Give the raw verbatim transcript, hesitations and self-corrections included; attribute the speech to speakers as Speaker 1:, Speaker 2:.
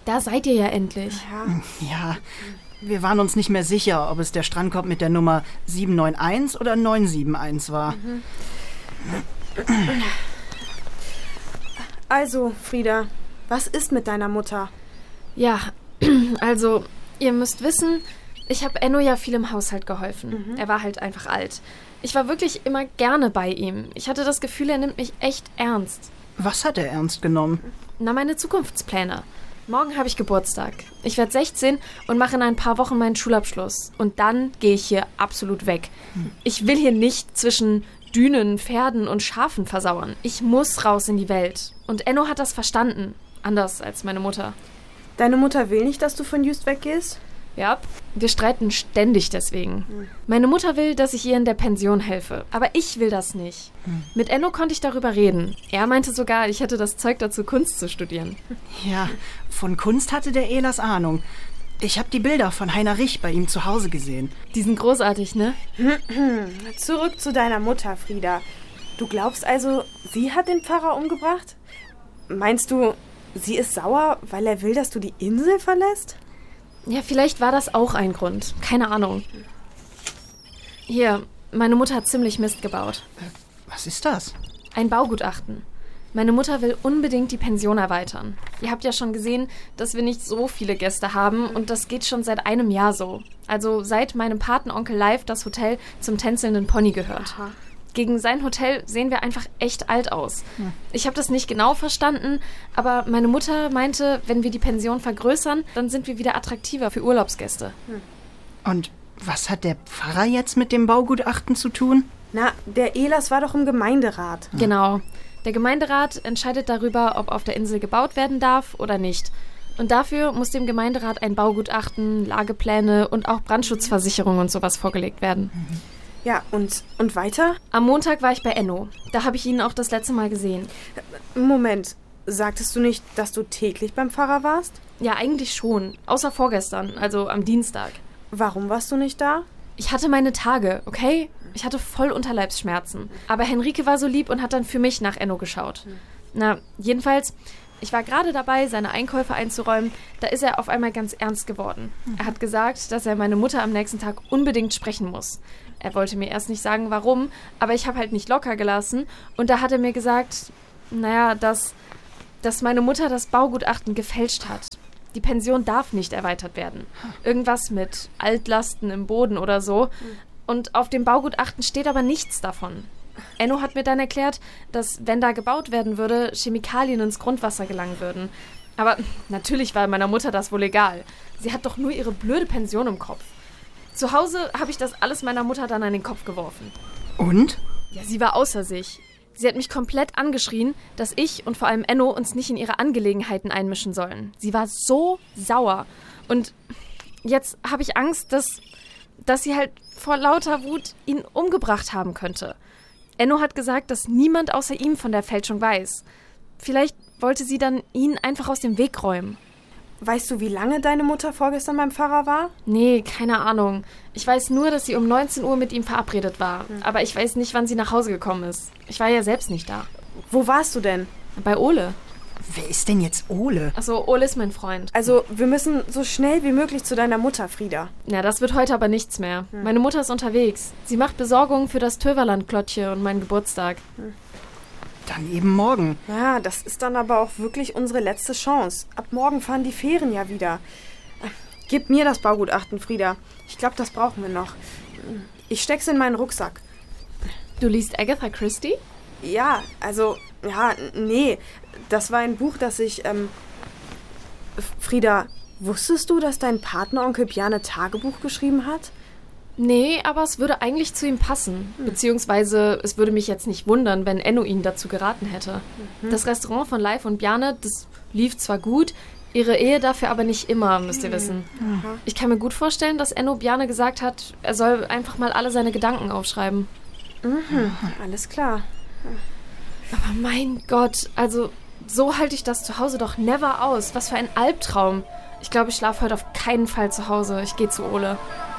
Speaker 1: Da seid ihr ja endlich.
Speaker 2: Ja. Ja, wir waren uns nicht mehr sicher, ob es der Strandkorb mit der Nummer sieben neun eins oder neun sieben eins war.
Speaker 3: Mhm. Also, Frieda, was ist mit deiner Mutter?
Speaker 1: Ja, also, ihr müsst wissen, ich habe Enno ja viel im Haushalt geholfen. Mhm. Er war halt einfach alt. Ich war wirklich immer gerne bei ihm. Ich hatte das Gefühl, er nimmt mich echt ernst.
Speaker 2: Was hat er ernst genommen?
Speaker 1: Na, meine Zukunftspläne. Morgen habe ich Geburtstag. Ich werde sechzehn und mache in ein paar Wochen meinen Schulabschluss. Und dann gehe ich hier absolut weg. Hm. Ich will hier nicht zwischen Dünen, Pferden und Schafen versauern. Ich muss raus in die Welt. Und Enno hat das verstanden. Anders als meine Mutter.
Speaker 3: Deine Mutter will nicht, dass du von Just weggehst?
Speaker 1: Ja, wir streiten ständig deswegen. Hm. Meine Mutter will, dass ich ihr in der Pension helfe. Aber ich will das nicht. Hm. Mit Enno konnte ich darüber reden. Er meinte sogar, ich hätte das Zeug dazu, Kunst zu studieren.
Speaker 2: Ja, von Kunst hatte der Elas Ahnung. Ich habe die Bilder von Heiner Rich bei ihm zu Hause gesehen.
Speaker 1: Die sind großartig, ne?
Speaker 3: Zurück zu deiner Mutter, Frieda. Du glaubst also, sie hat den Pfarrer umgebracht? Meinst du, sie ist sauer, weil er will, dass du die Insel verlässt?
Speaker 1: Ja, vielleicht war das auch ein Grund. Keine Ahnung. Hier, meine Mutter hat ziemlich Mist gebaut.
Speaker 2: Was ist das?
Speaker 1: Ein Baugutachten. Meine Mutter will unbedingt die Pension erweitern. Ihr habt ja schon gesehen, dass wir nicht so viele Gäste haben und das geht schon seit einem Jahr so. Also seit meinem Patenonkel Live das Hotel zum tänzelnden Pony gehört. Aha. Gegen sein Hotel sehen wir einfach echt alt aus. Hm. Ich habe das nicht genau verstanden, aber meine Mutter meinte, wenn wir die Pension vergrößern, dann sind wir wieder attraktiver für Urlaubsgäste.
Speaker 2: Hm. Und was hat der Pfarrer jetzt mit dem Baugutachten zu tun?
Speaker 3: Na, der Elas war doch im Gemeinderat.
Speaker 1: Hm. Genau. Der Gemeinderat entscheidet darüber, ob auf der Insel gebaut werden darf oder nicht. Und dafür muss dem Gemeinderat ein Baugutachten, Lagepläne und auch Brandschutzversicherung und sowas vorgelegt werden.
Speaker 3: Mhm. Ja, und, und weiter?
Speaker 1: Am Montag war ich bei Enno. Da habe ich ihn auch das letzte Mal gesehen.
Speaker 3: Moment, sagtest du nicht, dass du täglich beim Pfarrer warst?
Speaker 1: Ja, eigentlich schon. Außer vorgestern, also am Dienstag.
Speaker 3: Warum warst du nicht da?
Speaker 1: Ich hatte meine Tage, okay? Ich hatte voll Unterleibsschmerzen. Aber Henrike war so lieb und hat dann für mich nach Enno geschaut. Na, jedenfalls, ich war gerade dabei, seine Einkäufe einzuräumen. Da ist er auf einmal ganz ernst geworden. Er hat gesagt, dass er meine Mutter am nächsten Tag unbedingt sprechen muss. Er wollte mir erst nicht sagen, warum, aber ich habe halt nicht locker gelassen. Und da hat er mir gesagt, naja, dass, dass meine Mutter das Baugutachten gefälscht hat. Die Pension darf nicht erweitert werden. Irgendwas mit Altlasten im Boden oder so. Und auf dem Baugutachten steht aber nichts davon. Enno hat mir dann erklärt, dass, wenn da gebaut werden würde, Chemikalien ins Grundwasser gelangen würden. Aber natürlich war meiner Mutter das wohl egal. Sie hat doch nur ihre blöde Pension im Kopf. Zu Hause habe ich das alles meiner Mutter dann an den Kopf geworfen.
Speaker 2: Und?
Speaker 1: Ja, sie war außer sich. Sie hat mich komplett angeschrien, dass ich und vor allem Enno uns nicht in ihre Angelegenheiten einmischen sollen. Sie war so sauer. Und jetzt habe ich Angst, dass, dass sie halt vor lauter Wut ihn umgebracht haben könnte. Enno hat gesagt, dass niemand außer ihm von der Fälschung weiß. Vielleicht wollte sie dann ihn einfach aus dem Weg räumen.
Speaker 3: Weißt du, wie lange deine Mutter vorgestern beim Pfarrer war?
Speaker 1: Nee, keine Ahnung. Ich weiß nur, dass sie um neunzehn Uhr mit ihm verabredet war. Hm. Aber ich weiß nicht, wann sie nach Hause gekommen ist. Ich war ja selbst nicht da.
Speaker 3: Wo warst du denn?
Speaker 1: Bei Ole.
Speaker 2: Wer ist denn jetzt Ole?
Speaker 1: Achso, Ole ist mein Freund.
Speaker 3: Also, wir müssen so schnell wie möglich zu deiner Mutter, Frieda.
Speaker 1: Ja, das wird heute aber nichts mehr. Hm. Meine Mutter ist unterwegs. Sie macht Besorgungen für das Töverland-Klottche und meinen Geburtstag.
Speaker 3: Hm.
Speaker 2: Dann eben morgen.
Speaker 3: Ja, das ist dann aber auch wirklich unsere letzte Chance. Ab morgen fahren die Fähren ja wieder. Gib mir das Baugutachten, Frieda. Ich glaube, das brauchen wir noch. Ich steck's in meinen Rucksack.
Speaker 1: Du liest Agatha Christie?
Speaker 3: Ja, also, ja, nee. Das war ein Buch, das ich, ähm... Frieda, wusstest du, dass dein Patenonkel Bjarne Tagebuch geschrieben hat?
Speaker 1: Nee, aber es würde eigentlich zu ihm passen. Hm. Beziehungsweise, es würde mich jetzt nicht wundern, wenn Enno ihn dazu geraten hätte. Mhm. Das Restaurant von Live und Bjarne, das lief zwar gut, ihre Ehe dafür aber nicht immer, müsst ihr wissen. Mhm. Ich kann mir gut vorstellen, dass Enno Bjarne gesagt hat, er soll einfach mal alle seine Gedanken aufschreiben.
Speaker 3: Mhm. Alles klar.
Speaker 1: Aber mein Gott, also so halte ich das zu Hause doch never aus. Was für ein Albtraum. Ich glaube, ich schlafe heute auf keinen Fall zu Hause. Ich gehe zu Ole.